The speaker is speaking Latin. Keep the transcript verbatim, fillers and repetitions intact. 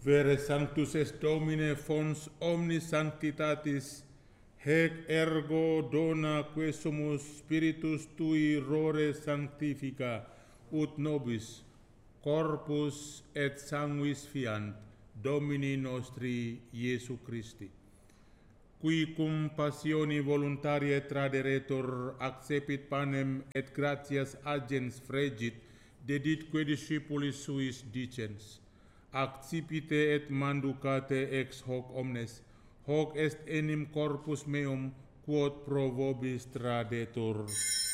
Vere sanctus est Domine fons omnis sanctitatis, hec ergo dona quae sumus spiritus tui rore sanctifica, ut nobis, corpus et sanguis fiant, Domini nostri Iesu Christi, qui cum passioni voluntaria traderetur, accepit panem et gratias agens fregit, deditque discipulis suis dicens, accipite et manducate ex hoc omnes, hoc est enim corpus meum, quod pro vobis tradetur.